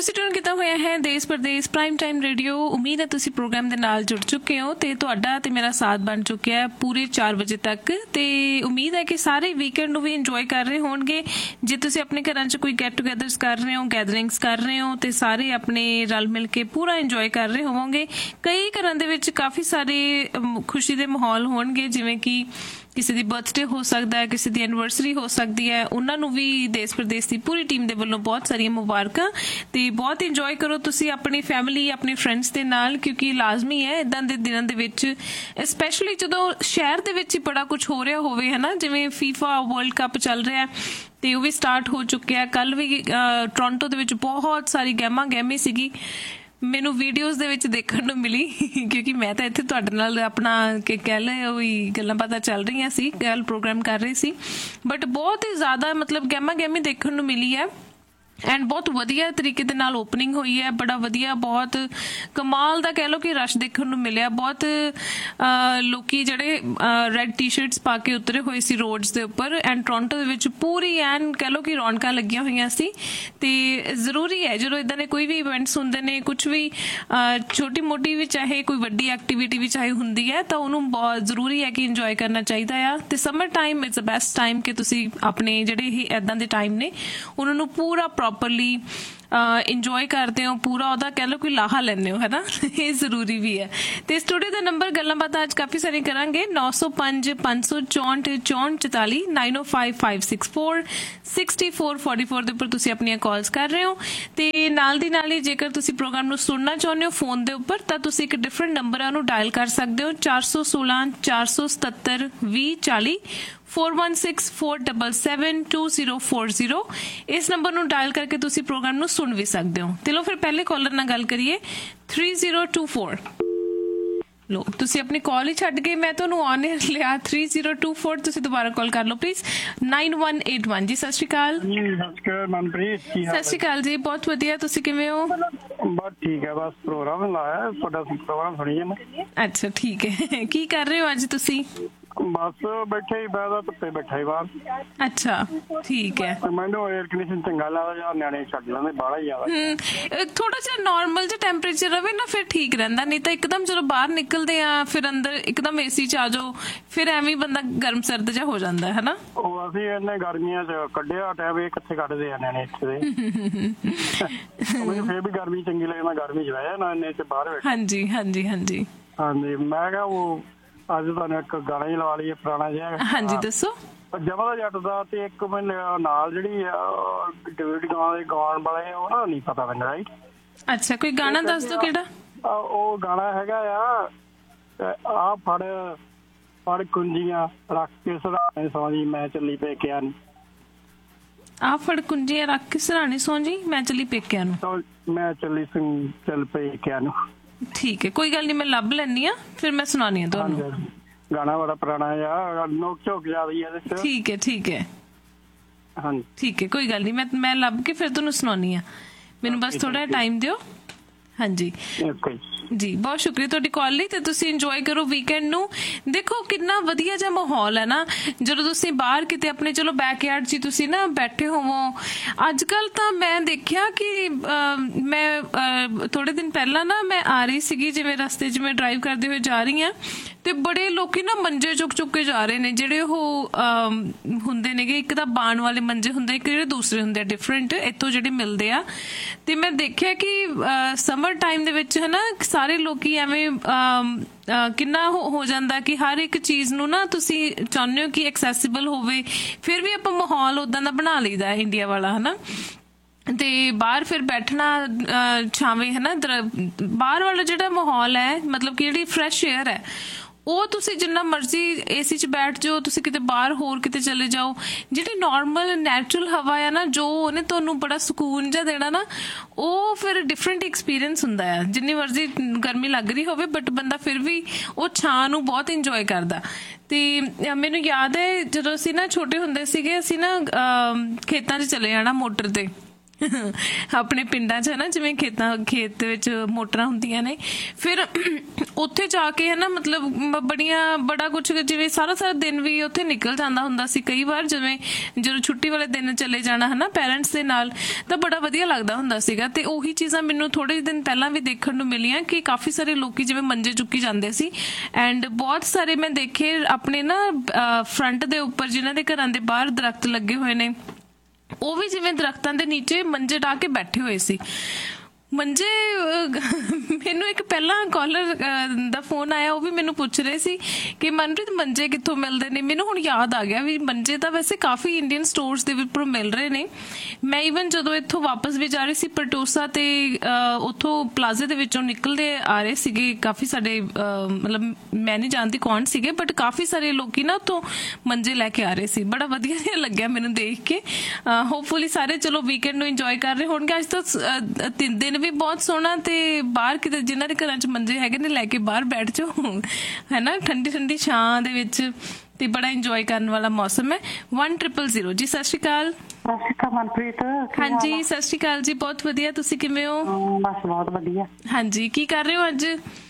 ਤੁਸੀਂ ਟਿਊਨ ਕੀਤਾ ਹੋਇਆ ਹੈ ਦੇਸ਼ ਪ੍ਰਦੇਸ਼ ਪ੍ਰਾਈਮ ਟਾਈਮ ਰੇਡੀਓ। ਉਮੀਦ ਹੈ ਤੁਸੀਂ ਪ੍ਰੋਗਰਾਮ ਦੇ ਨਾਲ ਜੁੜ ਚੁੱਕੇ ਹੋ ਤੇ ਤੁਹਾਡਾ ਤੇ ਮੇਰਾ ਸਾਥ ਬਣ ਚੁੱਕਿਆ ਹੈ ਪੂਰੇ 4 ਵਜੇ ਤੱਕ। ਤੇ ਉਮੀਦ ਹੈ ਕਿ ਸਾਰੇ ਵੀਕਐਂਡ ਨੂੰ ਵੀ ਇੰਜੋਏ ਕਰ ਰਹੇ ਹੋਣਗੇ। ਜੇ ਤੁਸੀਂ ਆਪਣੇ ਘਰਾਂ 'ਚ ਕੋਈ ਗੈਟ ਟੂਗੈਦਰਸ ਕਰ ਰਹੇ ਹੋ, ਗੈਦਰਿੰਗਸ ਕਰ ਰਹੇ ਹੋ ਤੇ ਸਾਰੇ ਆਪਣੇ ਰਲ ਮਿਲ ਕੇ ਪੂਰਾ ਇੰਜੋਏ ਕਰ ਰਹੇ ਹੋਵੋਗੇ। ਕਈ ਘਰਾਂ ਦੇ ਵਿੱਚ ਕਾਫੀ ਸਾਰੇ ਖੁਸ਼ੀ ਦੇ ਮਾਹੌਲ ਹੋਣਗੇ, ਜਿਵੇਂ ਕਿ ਕਿਸੇ ਦੀ ਬਰਥਡੇ ਹੋ ਸਕਦਾ ਹੈ, ਕਿਸੇ ਦੀ ਐਨੀਵਰਸਰੀ ਹੋ ਸਕਦੀ ਹੈ। ਉਹਨਾਂ ਨੂੰ ਵੀ ਦੇਸ਼ ਪ੍ਰਦੇਸ਼ ਦੀ ਪੂਰੀ ਟੀਮ ਦੇ ਵੱਲੋਂ ਬਹੁਤ ਸਾਰੀਆਂ ਮੁਬਾਰਕਾਂ ਤੇ ਬਹੁਤ ਇੰਜੋਏ ਕਰੋ ਤੁਸੀਂ ਆਪਣੀ ਫੈਮਿਲੀ, ਆਪਣੇ ਫਰੈਂਡਸ ਦੇ ਨਾਲ, ਕਿਉਂਕਿ ਲਾਜ਼ਮੀ ਹੈ ਇੱਦਾਂ ਦੇ ਦਿਨਾਂ ਦੇ ਵਿੱਚ, ਸਪੈਸ਼ਲੀ ਜਦੋਂ ਸ਼ਹਿਰ ਦੇ ਵਿੱਚ ਹੀ ਬੜਾ ਕੁਝ ਹੋ ਰਿਹਾ ਹੋਵੇ, ਹਨਾ। ਜਿਵੇਂ FIFA ਵਰਲਡ ਕੱਪ ਚੱਲ ਰਿਹਾ ਤੇ ਉਹ ਵੀ ਸਟਾਰਟ ਹੋ ਚੁੱਕਿਆ। ਕੱਲ ਵੀ ਟੋਰਾਂਟੋ ਦੇ ਵਿੱਚ ਬਹੁਤ ਸਾਰੀ ਗਹਿਮੀ ਸੀਗੀ, ਮੈਨੂੰ ਵੀਡੀਓਜ਼ ਦੇ ਵਿੱਚ ਦੇਖਣ ਨੂੰ ਮਿਲੀ, ਕਿਉਂਕਿ ਮੈਂ ਤਾਂ ਇੱਥੇ ਤੁਹਾਡੇ ਨਾਲ ਆਪਣਾ ਕਹਿ ਲਏ ਉਹੀ ਗੱਲਾਂ ਬਾਤਾਂ ਚੱਲ ਰਹੀਆਂ ਸੀ, ਕੱਲ ਪ੍ਰੋਗਰਾਮ ਕਰ ਰਹੇ ਸੀ। ਬਟ ਬਹੁਤ ਹੀ ਜ਼ਿਆਦਾ ਮਤਲਬ ਗਹਿਮੀ ਦੇਖਣ ਨੂੰ ਮਿਲੀ ਹੈ ਐਂਡ ਬਹੁਤ ਵਧੀਆ ਤਰੀਕੇ ਦੇ ਨਾਲ ਓਪਨਿੰਗ ਹੋਈ ਹੈ। ਬੜਾ ਵਧੀਆ, ਬਹੁਤ ਕਮਾਲ ਦਾ ਕਹਿ ਲਓ ਕਿ ਰਸ਼ ਦੇਖਣ ਨੂੰ ਮਿਲਿਆ। ਬਹੁਤ ਲੋਕੀ ਜਿਹੜੇ ਰੈੱਡ ਟੀ-ਸ਼ਰਟਸ ਪਾ ਕੇ ਉਤਰੇ ਹੋਏ ਸੀ ਰੋਡਸ ਦੇ ਉੱਪਰ ਐਂਡ ਟੋਰਾਂਟੋ ਦੇ ਵਿੱਚ ਪੂਰੀ ਐਨ ਕਹਿ ਲਓ ਕਿ ਰੌਣਕਾਂ ਲੱਗੀਆਂ ਹੋਈਆਂ ਸੀ। ਤੇ ਜ਼ਰੂਰੀ ਹੈ ਜਦੋਂ ਇੱਦਾਂ ਦੇ ਕੋਈ ਵੀ ਇਵੈਂਟਸ ਹੁੰਦੇ ਨੇ, ਕੁਛ ਵੀ ਛੋਟੀ ਮੋਟੀ ਵੀ ਚਾਹੇ ਕੋਈ ਵੱਡੀ ਐਕਟੀਵਿਟੀ ਵੀ ਚਾਹੇ ਹੁੰਦੀ ਹੈ, ਤਾਂ ਉਹਨੂੰ ਬਹੁਤ ਜ਼ਰੂਰੀ ਹੈ ਕਿ ਇੰਜੋਏ ਕਰਨਾ ਚਾਹੀਦਾ ਆ। ਤੇ summer time is the best time ਕਿ ਤੁਸੀਂ ਆਪਣੇ ਜਿਹੜੇ ਹੀ ਇੱਦਾਂ ਦੇ ਟਾਈਮ ਨੇ ਉਹਨਾਂ ਨੂੰ ਪੂਰਾ ਪ੍ਰੋਪਰਲੀ ਇੰਜੋਏ ਕਰਦੇ ਹੋ, ਪੂਰਾ ਉਹਦਾ ਕਹਿ ਲਓ ਕਿ ਲਾਹਾ ਲੈਂਦੇ ਹੋ, ਹੈ ਨਾ। ਇਹ ਜ਼ਰੂਰੀ ਵੀ ਹੈ। ਤੇ ਸਟੂਡੀਓ ਦਾ ਨੰਬਰ ਗੱਲਾਂ ਬਾਤਾਂ ਅੱਜ ਕਾਫੀ ਸਾਰੀਆਂ ਕਰਾਂਗੇ। 905 564 6444 905 564 6444 ਦੇ ਉੱਪਰ ਤੁਸੀਂ ਆਪਣੀਆਂ ਕਾਲਸ ਕਰ ਰਹੇ ਹੋ। ਤੇ ਨਾਲ ਦੀ ਨਾਲ ਹੀ ਜੇਕਰ ਤੁਸੀਂ ਪ੍ਰੋਗਰਾਮ ਨੂੰ ਸੁਣਨਾ ਚਾਹੁੰਦੇ ਹੋ ਫੋਨ ਦੇ ਉੱਪਰ, ਤਾਂ ਤੁਸੀਂ ਇੱਕ ਡਿਫਰੈਂਟ ਨੰਬਰਾਂ ਨੂੰ ਡਾਇਲ ਕਰ ਸਕਦੇ ਹੋ। 416 477 2040 4164772040 ਇਸ ਨੰਬਰ ਨੂੰ ਡਾਇਲ ਕਰਕੇ ਤੁਸੀਂ ਪ੍ਰੋਗਰਾਮ ਨੂੰ ਸੁਣ ਵੀ ਸਕਦੇ ਹੋ। ਤੇ ਲੋ ਫਿਰ ਪਹਿਲੇ ਕਾਲਰ ਨਾਲ ਗੱਲ ਕਰੀਏ। 3024 ਲੋ, ਤੁਸੀਂ ਆਪਣੀ ਕਾਲ ਹੀ ਛੱਡ ਗਏ, ਮੈਂ ਤੁਹਾਨੂੰ ਔਨ 에ਅਰ ਲਿਆ। 3024 ਤੁਸੀਂ ਦੁਬਾਰਾ ਕਾਲ ਕਰ ਲਓ ਪਲੀਜ਼। 9181 ਜੀ। ਸਤਿ ਸ਼੍ਰੀ ਅਕਾਲ। ਮਨਪ੍ਰੀਤ, ਸਤਿ ਸ਼੍ਰੀ ਅਕਾਲ ਜੀ। ਬਹੁਤ ਵਧੀਆ, ਤੁਸੀਂ ਕਿਵੇਂ ਹੋ? ਬਸ ਠੀਕ ਹੈ, ਬਸ ਪ੍ਰੋਗਰਾਮ ਲਾਇਆ ਤੁਹਾਡਾ, ਪ੍ਰੋਗਰਾਮ ਸੁਣੀ ਜਾਂਦਾ। ਅੱਛਾ ਠੀਕ ਹੈ। ਕੀ ਕਰ ਰਹੇ ਹੋ ਅੱਜ ਤੁਸੀਂ? ਬਸ ਬੈਠੇ ਹੀ, ਬੈਠਾ ਧੁੱਪੇ ਬੈਠਾ ਹੀ ਬਾਹਰ। ਅੱਛਾ ਠੀਕ ਹੈ। ਮੈਨੂੰ 에ਅਰ ਕੰਡੀਸ਼ਨ ਚੰਗਾ ਲੱਗਦਾ ਜਾਂ ਨਿਆਣੇ ਛੱਡ ਲੈਂਦੇ ਬਾਹਲਾ ਹੀ ਜ਼ਿਆਦਾ। ਥੋੜਾ ਜਿਹਾ ਨਾਰਮਲ ਜਿਹਾ ਟੈਂਪਰੇਚਰ ਰਵੇ ਨਾ ਫਿਰ ਠੀਕ ਰਹਿੰਦਾ, ਨਹੀਂ ਤਾਂ ਇੱਕਦਮ ਜਦੋਂ ਬਾਹਰ ਨਿਕਲਦੇ ਆ ਫਿਰ ਅੰਦਰ ਇੱਕਦਮ ਏਸੀ ਚ ਆ ਜਾਓ, ਫਿਰ ਐਵੇਂ ਬੰਦਾ ਗਰਮ ਸਰਦ ਜਿਹਾ ਹੋ ਜਾਂਦਾ ਹੈ ਨਾ। ਉਹ ਅਸੀਂ ਇਹਨੇ ਗਰਮੀਆਂ ਚ ਕੱਢਿਆ ਟਾਈਮ, ਇਹ ਕਿੱਥੇ ਕੱਢਦੇ ਆ ਨਿਆਣੇ ਇੱਥੇ ਦੇ। ਮੈਨੂੰ ਫਿਰ ਵੀ ਗਰਮੀ ਚੰਗੀ ਲੱਗਦੀ, ਮੈਂ ਗਰਮੀ ਚ ਰਹਿ ਨਾ ਇੰਨੇ ਚ ਬਾਹਰ ਬੈਠਾ। ਹਾਂਜੀ ਹਾਂਜੀ ਹਾਂਜੀ ਹਾਂਜੀ। ਮੈਂ ਕਿਹਾ ਉਹ ਅੱਜ ਤੁਹਾਨੂੰ ਇੱਕ ਗਾਣਾ ਹੀ ਲਵਾ ਲਈਏ ਪੁਰਾਣਾ ਜਿਹਾ। ਹਾਂਜੀ ਦੱਸੋ। ਜਮਾਂ ਦਾ ਜੱਟ ਦਾ ਤੇ ਇੱਕ ਮੈਨੂੰ ਨਾਲ ਜਿਹੜੀ ਡਿਵਿਡ ਗਾਉਣ ਦੇ ਗਾਉਣ ਵਾਲੇ ਉਹਨਾਂ ਨਹੀਂ ਪਤਾ ਮੈਨੂੰ, ਰਾਈਟ? ਅੱਛਾ, ਕੋਈ ਗਾਣਾ ਦੱਸ ਦਿਓ ਕਿਹੜਾ। ਉਹ ਗਾਣਾ ਹੈਗਾ ਆ ਫੜ ਕੁੰਜੀਆਂ ਰੱਖ ਕੇ ਸਰਾਣੇ ਸੌਂ ਜੀ ਮੈਂ ਚੱਲੀ ਪੇਕਿਆਂ ਨੂੰ। ਆ ਫੜ ਕੁੰਜੀਆਂ ਰੱਖ ਕੇ ਸਰਾਣੇ ਸੌਂ ਜੀ ਮੈਂ ਚੱਲੀ ਪੇਕਿਆਂ ਨੂੰ। ਮੈਂ ਚੱਲੀ ਚੱਲ ਪੇਕਿਆਂ ਨੂੰ। ਠੀਕ ਹੈ, ਕੋਈ ਗੱਲ ਨਹੀਂ, ਮੈਂ ਲੱਭ ਲੈਂਦੀ ਆ, ਫਿਰ ਮੈਂ ਸੁਣਾਉਣੀ ਆ ਤੁਹਾਨੂੰ। ਗਾਣਾ ਬੜਾ ਪੁਰਾਣਾ ਆ, ਨੋਕ ਝੋਕ ਜ਼ਿਆਦਾ ਇਹਦੇ ਚ। ਠੀਕ ਹੈ ਠੀਕ ਹੈ। ਹਾਂਜੀ ਠੀਕ ਹੈ, ਕੋਈ ਗੱਲ ਨਹੀਂ, ਮੈਂ ਲੱਭ ਕੇ ਫਿਰ ਤੁਹਾਨੂੰ ਸੁਣਾਉਣੀ ਆ। ਮੈਨੂੰ ਬਸ ਥੋੜਾ ਟਾਈਮ ਦਿਓ। ਹਾਂਜੀ ਜੀ, ਬਹੁਤ ਸ਼ੁਕਰੀਆ ਤੁਹਾਡੀ ਕਾਲ ਲਈ। ਤੇ ਤੁਸੀਂ ਇੰਜੋਏ ਕਰੋ ਵੀਕਐਂਡ ਨੂੰ। ਦੇਖੋ ਕਿੰਨਾ ਵਧੀਆ ਜਿਹਾ ਮਾਹੌਲ ਹੈ ਨਾ ਜਦੋਂ ਤੁਸੀਂ ਬਾਹਰ ਕਿਤੇ ਆਪਣੇ ਚਲੋ ਬੈਕਯਾਰਡ 'ਚ ਤੁਸੀਂ ਨਾ ਬੈਠੇ ਹੋਵੋ। ਅੱਜ ਕੱਲ ਤਾਂ ਮੈਂ ਦੇਖਿਆ ਕਿ ਮੈਂ ਥੋੜੇ ਦਿਨ ਪਹਿਲਾਂ ਨਾ ਮੈਂ ਆ ਰਹੀ ਸੀਗੀ, ਜਿਵੇਂ ਰਸਤੇ 'ਚ ਮੈਂ ਡਰਾਈਵ ਕਰਦੇ ਹੋਏ ਜਾ ਰਹੀ ਹਾਂ, ਤੇ ਬੜੇ ਲੋਕੀ ਨਾ ਮੰਜੇ ਚੁੱਕ ਕੇ ਜਾ ਰਹੇ ਨੇ, ਜਿਹੜੇ ਉਹ ਹੁੰਦੇ ਨੇਗੇ, ਇੱਕ ਤਾਂ ਬਾਣ ਵਾਲੇ ਮੰਜੇ ਹੁੰਦੇ, ਇੱਕ ਜਿਹੜੇ ਦੂਸਰੇ ਹੁੰਦੇ ਆ ਡਿਫਰੈਂਟ ਇੱਥੋਂ ਜਿਹੜੇ ਮਿਲਦੇ ਆ। ਤੇ ਮੈਂ ਦੇਖਿਆ ਕਿ ਸਮਰ ਟਾਈਮ ਦੇ ਵਿੱਚ ਹਨਾ ਸਾਰੇ ਲੋਕੀ ਐਵੇਂ ਕਿੰਨਾ ਹੋ ਜਾਂਦਾ ਕਿ ਹਰ ਇੱਕ ਚੀਜ਼ ਨੂੰ ਨਾ ਤੁਸੀਂ ਚਾਹੁੰਦੇ ਹੋ ਕਿ ਐਕਸੈਸਿਬਲ ਹੋਵੇ, ਫਿਰ ਵੀ ਆਪਾਂ ਮਾਹੌਲ ਉਦਾਂ ਦਾ ਬਣਾ ਲਈਦਾ ਇੰਡੀਆ ਵਾਲਾ, ਹਨਾ। ਤੇ ਬਾਹਰ ਫਿਰ ਬੈਠਣਾ ਛਾਵੇਂ, ਹਨਾ, ਬਾਹਰ ਵਾਲਾ ਜਿਹੜਾ ਮਾਹੌਲ ਹੈ, ਮਤਲਬ ਕਿ ਜਿਹੜੀ ਫਰੈਸ਼ ਏਅਰ ਹੈ, ਉਹ ਤੁਸੀਂ ਜਿੰਨਾ ਮਰਜ਼ੀ ਏਸੀ 'ਚ ਬੈਠ ਜਾਓ, ਤੁਸੀਂ ਕਿਤੇ ਬਾਹਰ ਹੋਰ ਕਿਤੇ ਚਲੇ ਜਾਓ, ਜਿਹੜੀ ਨੋਰਮਲ ਨੈਚੁਰਲ ਹਵਾ ਆ ਨਾ, ਜੋ ਉਹਨੇ ਤੁਹਾਨੂੰ ਬੜਾ ਸਕੂਨ ਜਿਹਾ ਦੇਣਾ ਨਾ, ਉਹ ਫਿਰ ਡਿਫਰੈਂਟ ਐਕਸਪੀਰੀਅੰਸ ਹੁੰਦਾ ਆ। ਜਿੰਨੀ ਮਰਜ਼ੀ ਗਰਮੀ ਲੱਗ ਰਹੀ ਹੋਵੇ ਬਟ ਬੰਦਾ ਫਿਰ ਵੀ ਉਹ ਛਾਂ ਨੂੰ ਬਹੁਤ ਇੰਜੋਏ ਕਰਦਾ। ਤੇ ਮੈਨੂੰ ਯਾਦ ਹੈ ਜਦੋਂ ਅਸੀਂ ਨਾ ਛੋਟੇ ਹੁੰਦੇ ਸੀਗੇ, ਅਸੀਂ ਨਾ ਖੇਤਾਂ 'ਚ ਚਲੇ ਜਾਣਾ ਮੋਟਰ ਤੇ, ਆਪਣੇ ਪਿੰਡਾਂ 'ਚ ਹੈ ਨਾ, ਜਿਵੇਂ ਖੇਤ ਦੇ ਵਿੱਚ ਮੋਟਰਾਂ ਹੁੰਦੀਆਂ ਨੇ, ਫਿਰ ਉੱਥੇ ਜਾ ਕੇ ਹੈ ਨਾ ਮਤਲਬ ਬੜਾ ਕੁਛ, ਜਿਵੇਂ ਸਾਰਾ ਦਿਨ ਵੀ ਉੱਥੇ ਨਿਕਲ ਜਾਂਦਾ ਹੁੰਦਾ ਸੀ। ਕਈ ਵਾਰ ਜਿਵੇਂ ਜਦੋਂ ਛੁੱਟੀ ਵਾਲੇ ਦਿਨ ਚਲੇ ਜਾਣਾ ਹੈ ਨਾ ਪੈਰੈਂਟਸ ਦੇ ਨਾਲ, ਤਾਂ ਬੜਾ ਵਧੀਆ ਲੱਗਦਾ ਹੁੰਦਾ ਸੀਗਾ। ਤੇ ਉਹੀ ਚੀਜ਼ਾਂ ਮੈਨੂੰ ਥੋੜੇ ਦਿਨ ਪਹਿਲਾਂ ਵੀ ਦੇਖਣ ਨੂੰ ਮਿਲੀਆਂ ਕਿ ਕਾਫੀ ਸਾਰੇ ਲੋਕੀ ਜਿਵੇਂ ਮੰਜੇ ਚੁੱਕੀ ਜਾਂਦੇ ਸੀ, ਐਂਡ ਬਹੁਤ ਸਾਰੇ ਮੈਂ ਦੇਖੇ ਆਪਣੇ ਨਾ ਫਰੰਟ ਦੇ ਉੱਪਰ ਜਿਨ੍ਹਾਂ ਦੇ ਘਰਾਂ ਦੇ ਬਾਹਰ ਦਰਖਤ ਲੱਗੇ ਹੋਏ ਨੇ, ਉਹ ਵੀ ਜਿਵੇਂ ਦਰਖਤਾਂ ਦੇ ਨੀਚੇ ਮੰਜੇ ਢਾ ਕੇ ਬੈਠੇ ਹੋਏ ਸੀ। ਮੰਜੇ ਮੈਨੂੰ ਇੱਕ ਪਹਿਲਾਂ ਕਾਲਰ ਦਾ ਫੋਨ ਆਇਆ, ਉਹ ਵੀ ਮੈਨੂੰ ਪੁੱਛ ਰਹੇ ਸੀ ਕਿ ਮਨਪ੍ਰੀਤ ਮੰਜੇ ਕਿੱਥੋਂ ਮਿਲਦੇ ਨੇ। ਮੈਨੂੰ ਹੁਣ ਯਾਦ ਆ ਗਿਆ ਵੀ ਮੰਜੇ ਤਾਂ ਵੈਸੇ ਕਾਫੀ ਇੰਡੀਅਨ ਸਟੋਰਸ ਦੇ ਉੱਪਰ ਮਿਲ ਰਹੇ ਨੇ। ਮੈਂ ਈਵਨ ਜਦੋਂ ਇੱਥੋਂ ਵਾਪਸ ਵੀ ਜਾ ਰਹੀ ਸੀ ਪਟੋਸਾ, ਤੇ ਉੱਥੋਂ ਪਲਾਜ਼ੇ ਦੇ ਵਿੱਚੋਂ ਨਿਕਲਦੇ ਆ ਰਹੇ ਸੀਗੇ ਕਾਫੀ ਸਾਡੇ, ਮਤਲਬ ਮੈਂ ਨਹੀਂ ਜਾਣਦੀ ਕੌਣ ਸੀਗੇ, ਬਟ ਕਾਫੀ ਸਾਰੇ ਲੋਕੀ ਨਾ ਉੱਥੋਂ ਮੰਜੇ ਲੈ ਕੇ ਆ ਰਹੇ ਸੀ। ਬੜਾ ਵਧੀਆ ਜਿਹਾ ਲੱਗਿਆ ਮੈਨੂੰ ਦੇਖ ਕੇ। ਹੋਪਫੁਲੀ ਸਾਰੇ ਚਲੋ ਵੀਕਐਂਡ ਨੂੰ ਇੰਜੋਏ ਕਰ ਰਹੇ ਹੋਣਗੇ। ਅੱਜ ਤਾਂ 3 ਦਿਨ ਵੀ ਬਹੁਤ ਸੋਹਣਾ, ਤੇ ਬਾਹਰ ਕਿਤੇ ਜਿਨ੍ਹਾਂ ਦੇ ਘਰਾਂ 'ਚ ਮੰਜੇ ਹੈਗੇ ਨੇ ਲੈ ਕੇ ਬਾਹਰ ਬੈਠ ਜਾਓ, ਹੈ ਨਾ, ਠੰਡੀ ਛਾਂ ਦੇ ਵਿੱਚ, ਤੇ ਬੜਾ ਇੰਜੋਏ ਕਰਨ ਵਾਲਾ ਮੌਸਮ ਹੈ। 1000 ਜੀ, ਸਤਿ ਸ਼੍ਰੀ ਅਕਾਲ। ਸਤਿ ਸ਼੍ਰੀ ਅਕਾਲ ਮਨਪ੍ਰੀਤ। ਹਾਂਜੀ, ਸਤਿ ਸ਼੍ਰੀ ਅਕਾਲ ਜੀ, ਬਹੁਤ ਵਧੀਆ, ਤੁਸੀਂ ਕਿਵੇਂ ਹੋ? ਬਸ ਬਹੁਤ ਵਧੀਆ। ਹਾਂਜੀ, ਕੀ ਕਰ ਰਹੇ ਹੋ ਅੱਜ?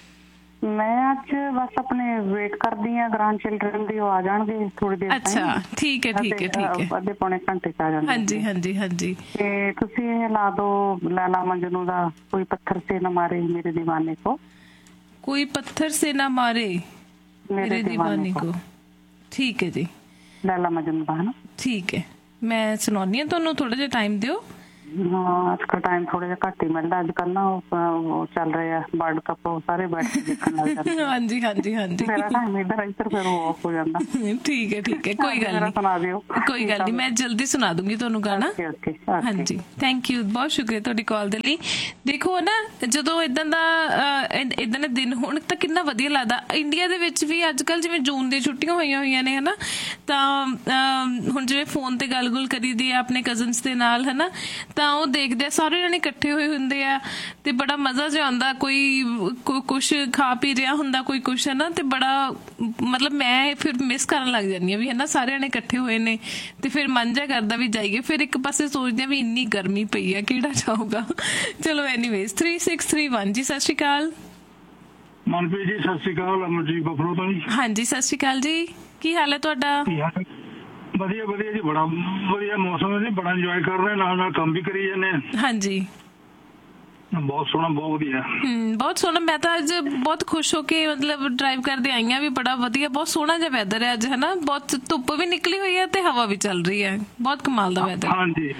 ਮੈਂ ਅੱਜ ਬਸ ਆਪਣੇ ਵੇਟ ਕਰਦੀ ਆ ਗ੍ਰੈਂਡ ਚਿਲਡਰਨ ਦੀ, ਉਹ ਆ ਜਾਣਗੇ ਥੋੜੀ ਦੇਰ ਤੱਕ। ਅੱਛਾ, ਠੀਕ ਹੈ ਅੱਧੇ ਪੌਣੇ ਘੰਟੇ 'ਚ ਆ ਜਾਣਗੇ। ਹਾਂਜੀ। ਤੇ ਤੁਸੀਂ ਇਹ ਲਾ ਦੋ ਲੈਲਾ ਮਜਨੂ ਦਾ, ਕੋਈ ਪੱਥਰ ਸੇ ਨਾ ਮਾਰੇ ਮੇਰੇ ਦੀਵਾਨੇ ਕੋ। ਕੋਈ ਪੱਥਰ ਸੇ ਨਾ ਮਾਰੇ ਮੇਰੇ ਦੀਵਾਨੇ ਕੋ, ਠੀਕ ਹੈ ਜੀ। ਲੈਲਾ ਮਜਨੂ ਦਾ, ਹੈ ਨਾ? ਠੀਕ ਹੈ, ਮੈਂ ਸੁਣਾਉਣੀ ਆ ਤੁਹਾਨੂੰ, ਥੋੜਾ ਜਿਹਾ ਟਾਈਮ ਦਿਓ। ਹਾਂ, ਅੱਜ ਕੱਲ ਟਾਈਮ ਥੋੜਾ ਜਿਹਾ ਘੱਟ ਹੀ ਮਿਲਦਾ। ਅੱਜ ਕੱਲ ਨਾ ਉਹ ਚੱਲ ਰਿਹਾ ਵਰਲਡ ਕੱਪ, ਸਾਰੇ ਬੈਠ ਕੇ ਦੇਖਣ ਲੱਗ ਜਾਂਦੇ। ਹਾਂਜੀ। ਮੇਰਾ ਟਾਈਮ ਇੱਧਰ ਫਿਰ ਉਹ ਆਫ ਹੋ ਜਾਂਦਾ। ਠੀਕ ਹੈ, ਕੋਈ ਗੱਲ ਨਹੀਂ, ਸੁਣਾ ਦਿਓ। ਕੋਈ ਗੱਲ ਨਹੀਂ, ਮੈਂ ਜਲਦੀ ਸੁਣਾ ਦੂੰਗੀ ਤੁਹਾਨੂੰ ਗਾਣਾ। ਹਾਂਜੀ, ਥੈਂਕ ਯੂ, ਬਹੁਤ ਸ਼ੁਕਰੀਆ ਤੁਹਾਡੀ ਕਾਲ ਦੇ ਲਈ। ਦੇਖੋ ਨਾ, ਜਦੋਂ ਇਦਾਂ ਦੇ ਦਿਨ ਹੋਣ ਤਾਂ ਕਿੰਨਾ ਵਧੀਆ ਲੱਗਦਾ। ਇੰਡੀਆ ਦੇ ਵਿੱਚ ਵੀ ਅੱਜ ਕੱਲ ਜਿਵੇਂ ਜੂਨ ਦੀਆਂ ਛੁੱਟੀਆਂ ਹੋਈਆਂ ਨੇ, ਹਨਾ, ਤਾਂ ਹੁਣ ਜਿਵੇਂ ਫੋਨ ਤੇ ਗੱਲ ਕਰੀਦੀ ਆ ਆਪਣੇ ਕਜ਼ਨਸ ਦੇ ਨਾਲ, ਹਨਾ, ਤਾਂ ਉਹ ਦੇਖਦੇ ਆ, ਸਾਰੇ ਜਣੇ ਇਕੱਠੇ ਹੋਏ ਹੁੰਦੇ ਆ, ਤੇ ਬੜਾ ਮਜ਼ਾ ਜਿਹਾ ਆਉਂਦਾ। ਕੋਈ ਕੁਛ ਖਾ ਪੀ ਰਿਹਾ ਹੁੰਦਾ, ਕੋਈ ਕੁਛ, ਹੈ ਨਾ, ਤੇ ਬੜਾ ਮਤਲਬ ਮੈਂ ਫਿਰ ਮਿਸ ਕਰਨ ਲੱਗ ਜਾਂਦੀ ਹਾਂ ਵੀ, ਹੈ ਨਾ, ਸਾਰੇ ਜਣੇ ਇਕੱਠੇ ਹੋਏ ਨੇ, ਤੇ ਫਿਰ ਮਨ ਜਿਹਾ ਕਰਦਾ ਵੀ ਜਾਈਏ। ਫਿਰ ਇੱਕ ਪਾਸੇ ਸੋਚਦੇ ਆ ਵੀ ਇੰਨੀ ਗਰਮੀ ਪਈ ਆ, ਕਿਹੜਾ ਜਾਊਗਾ। ਚਲੋ ਐਨੀਵੇਜ਼, 3631 ਜੀ, ਸਤਿ ਸ਼੍ਰੀ ਅਕਾਲ। ਮਨਪ੍ਰੀਤ ਜੀ ਸਤਿ ਸ਼੍ਰੀ ਅਕਾਲ, ਅਮਰਜੀਤ ਬਫਲੋ ਤੋਂ ਜੀ। ਹਾਂਜੀ, ਸਤਿ ਸ਼੍ਰੀ ਅਕਾਲ ਜੀ, ਕੀ ਹਾਲ ਹੈ ਤੁਹਾਡਾ? ਵਧੀਆ ਜੀ, ਬੜਾ ਵਧੀਆ ਮੌਸਮ ਹੈ ਜੀ, ਬੜਾ ਇੰਜੋਏ ਕਰ ਰਹੇ, ਨਾਲ ਕੰਮ ਵੀ ਕਰੀ ਜਾਂਦੇ। ਹਾਂਜੀ, ਬਹੁਤ ਸੋਹਣਾ, ਬਹੁਤ ਵਧੀਆ। ਬਹੁਤ ਸੋਹਣਾ। ਮੈਂ ਤਾਂ ਅੱਜ ਬਹੁਤ ਖੁਸ਼ ਹੋ ਕੇ ਮਤਲਬ ਡਰਾਈਵ ਕਰਦੇ ਆਈ ਹਾਂ ਵੀ, ਬੜਾ ਵਧੀਆ, ਬਹੁਤ ਸੋਹਣਾ ਜਿਹਾ ਵੈਦਰ ਹੈ ਅੱਜ, ਹੈ ਨਾ, ਬਹੁਤ ਧੁੱਪ ਵੀ ਨਿਕਲੀ ਹੋਈ ਹੈ ਤੇ ਹਵਾ ਵੀ ਚੱਲ ਰਹੀ ਹੈ, ਬਹੁਤ ਕਮਾਲ ਦਾ ਵੈਦਰ। ਹਾਂਜੀ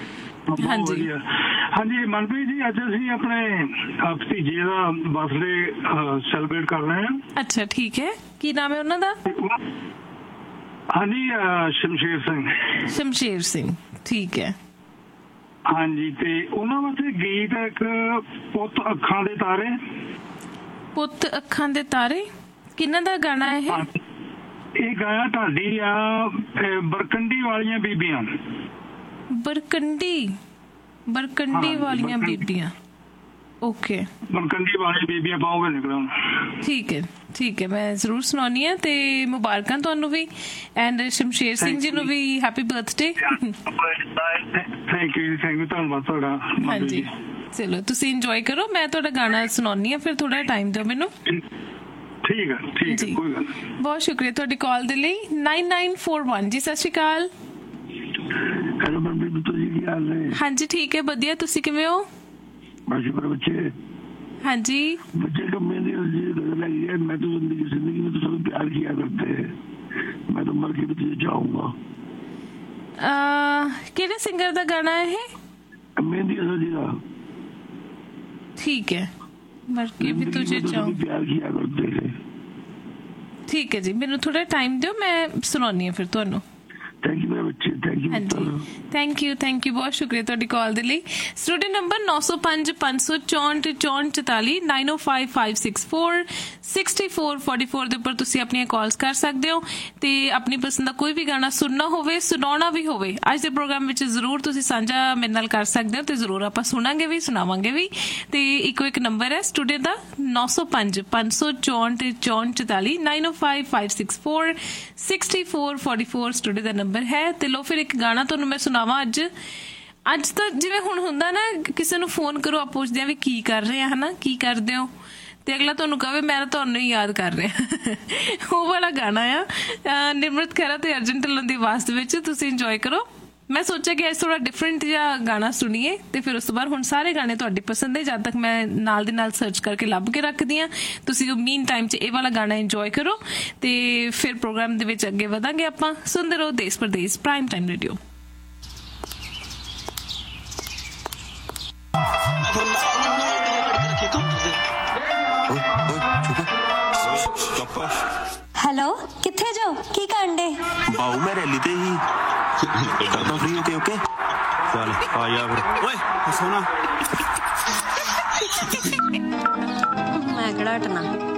ਮਨਪ੍ਰੀਤ ਜੀ, ਅੱਜ ਅਸੀਂ ਆਪਣੇ ਭਤੀਜੇ ਦਾ ਬਰਥਡੇ ਸੈਲੀਬ੍ਰੇਟ ਕਰ ਰਹੇ ਹਾਂ। ਅੱਛਾ, ਠੀਕ ਹੈ, ਕੀ ਨਾਮ ਹੈ ਉਹਨਾਂ ਦਾ? ਹਾਂਜੀ, ਸ਼ਮਸ਼ੇਰ ਸਿੰਘ, ਠੀਕ ਹੈ। ਹਾਂਜੀ, ਤੇ ਉਹਨਾਂ ਵਾਸਤੇ ਗੀਤ ਇੱਕ ਪੁੱਤ ਅੱਖਾਂ ਦੇ ਤਾਰੇ। ਪੁੱਤ ਅੱਖਾਂ ਦੇ ਤਾਰੇ, ਕਿਹਨਾਂ ਦਾ ਗਾਣਾ ਹੈ ਇਹ? ਇਹ ਗਾਇਆ ਤੁਹਾਡੀ ਆ ਬਰਕੰਡੀ ਵਾਲੀਆਂ ਬੀਬੀਆਂ। ਬਰਕੰਡੀ ਵਾਲੀਆਂ ਬੀਬੀਆਂ, ਓਕੇ। ਬਰਕੰਡੀ ਵਾਲੀਆਂ ਬੀਬੀਆਂ ਪਾਓਗੇ ਨਿਕਲਣ। ਠੀਕ ਹੈ, ਮੈਂ ਜ਼ਰੂਰ ਸੁਣਾਉਣੀ ਆ, ਤੇ ਮੁਬਾਰਕਾਂ ਤੁਹਾਨੂੰ ਵੀ, ਐਂਡ ਸ਼ਮਸ਼ੇਰ ਸਿੰਘ ਜੀ ਨੂੰ ਵੀ ਹੈਪੀ ਬਰਥਡੇ। ਥੈਂਕ ਯੂ, ਧੰਨਵਾਦ ਤੁਹਾਡਾ। ਹਾਂਜੀ, ਚਲੋ ਤੁਸੀਂ ਇੰਜੋਏ ਕਰੋ, ਮੈਂ ਤੁਹਾਡਾ ਗਾਣਾ ਸੁਣਾਉਣੀ ਆ, ਫਿਰ ਥੋੜਾ ਟਾਈਮ ਦਿਓ ਮੈਨੂੰ। ਠੀਕ ਹੈ, ਕੋਈ ਗੱਲ। ਬਹੁਤ ਸ਼ੁਕਰੀਆ ਤੁਹਾਡੀ ਕਾਲ ਦੇ ਲਈ। 9941 ਜੀ, ਸਤਿ ਸ਼੍ਰੀ ਅਕਾਲ। ਹੈਲੋ ਮਨਪ੍ਰੀਤ ਜੀ, ਕੀ ਹਾਲ ਨੇ? ਹਾਂਜੀ, ਠੀਕ ਹੈ, ਵਧੀਆ, ਤੁਸੀਂ ਕਿਵੇਂ ਹੋ? शुक्र। बच्चे को मैंने लगी है, मैं तो जिंदगी में तो सब प्यार किया करते हैं, मैं तो मर के भी तुझे चाहूंगा। किहड़े सिंगर दा गाना है ये? मेहंदी हसन जी का। ठीक है, मर के भी तुझे चाहूंगा, प्यार किया करते हैं। ठीक है जी, मैनू थोड़ा टाइम दियो, मैं सुनानी है फिर तुहानू। थैंक यू मेरे बच्चे, थैंक यू, बहुत शुक्रिया तुहाडी कॉल दे लई। स्टूडियो नंबर 905 564 44 905 564 6444 ਦੇ ਉੱਪਰ ਤੁਸੀਂ ਆਪਣੀਆਂ ਕਾਲਸ ਕਰ ਸਕਦੇ ਹੋ, ਤੇ ਆਪਣੀ ਪਸੰਦ ਦਾ ਕੋਈ ਵੀ ਗਾਣਾ ਸੁਣਨਾ ਹੋਵੇ, ਸੁਣਾਉਣਾ ਵੀ ਹੋਵੇ, ਅੱਜ ਦੇ ਪ੍ਰੋਗਰਾਮ ਵਿੱਚ ਜ਼ਰੂਰ ਤੁਸੀਂ ਸਾਂਝਾ ਮੇਰੇ ਨਾਲ ਕਰ ਸਕਦੇ ਹੋ, ਤੇ ਜ਼ਰੂਰ ਆਪਾਂ ਸੁਣਾਂਗੇ ਵੀ, ਸੁਣਾਵਾਂਗੇ ਵੀ। ਤੇ ਇੱਕ ਨੰਬਰ ਹੈ ਸਟੂਡੀਓ ਦਾ 905 564 44 905 564 6444 ਸਟੂਡੀਓ ਦਾ ਨੰਬਰ ਹੈ। ਤੇ ਲੋ ਫਿਰ ਇੱਕ ਗਾਣਾ ਤੁਹਾਨੂੰ ਮੈਂ ਸੁਣਾਵਾਂ ਅੱਜ, ਅੱਜ ਤਾਂ ਜਿਵੇਂ ਹੁਣ ਹੁੰਦਾ ਨਾ ਕਿਸੇ ਨੂੰ ਫੋਨ ਕਰੋ ਆਪ ਪੁੱਛਦੇ ਆ ਵੀ ਕੀ ਕਰ ਰਹੇ ਆ ਹਨਾ, ਕੀ ਕਰਦੇ ਹੋ, ਤੇ ਅਗਲਾ ਤੁਹਾਨੂੰ ਕਹੇ ਮੈਂ ਤਾਂ ਤੁਹਾਨੂੰ ਹੀ ਯਾਦ ਕਰ ਰਿਹਾ। ਉਹ ਵਾਲਾ ਗਾਣਾ ਆ ਨਿਮਰਤ ਖਹਿਰਾ ਤੇ ਅਰਜੁਨ ਢਿੱਲੋਂ ਦੀ ਆਵਾਜ਼ ਦੇ ਵਿੱਚ, ਤੁਸੀਂ ਇੰਜੋਏ ਕਰੋ। ਮੈਂ ਸੋਚਿਆ ਕਿ ਅੱਜ ਥੋੜਾ ਡਿਫਰੈਂਟ ਜਿਹਾ ਗਾਣਾ ਸੁਣੀਏ ਤੇ ਫਿਰ ਉਸ ਤੋਂ ਬਾਅਦ ਹੁਣ ਸਾਰੇ ਗਾਣੇ ਤੁਹਾਡੇ ਪਸੰਦ ਹੈ, ਜਦ ਤੱਕ ਮੈਂ ਨਾਲ ਦੇ ਨਾਲ ਸਰਚ ਕਰਕੇ ਲੱਭ ਕੇ ਰੱਖਦੀ ਹਾਂ। ਤੁਸੀਂ ਮੀਨ ਟਾਈਮ 'ਚ ਇਹ ਵਾਲਾ ਗਾਣਾ ਇੰਜੋਏ ਕਰੋ ਤੇ ਫਿਰ ਪ੍ਰੋਗਰਾਮ ਦੇ ਵਿੱਚ ਅੱਗੇ ਵਧਾਂਗੇ ਆਪਾਂ। ਸੁਣਦੇ ਰਹੋ ਦੇਸ਼ ਪਰਦੇਸ ਪ੍ਰਾਈਮ ਟਾਈਮ ਰੇਡੀਓ। ਹੈਲੋ, ਕਿੱਥੇ ਜਾਓ, ਕੀ ਕਰਨ ਡੇ? ਬਾਉ ਮੈਂ ਰੈਲੀ ਤੇ ਹੀ ਕਰਦਾ ਫ੍ਰੀ ਹੋ ਕੇ। ਓਕੇ ਚੱਲ ਆ ਜਾ ਫਿਰ। ਓਏ ਸੋਨਾ ਮੈਂ ਕਿਹੜਾ ਹਟਣਾ।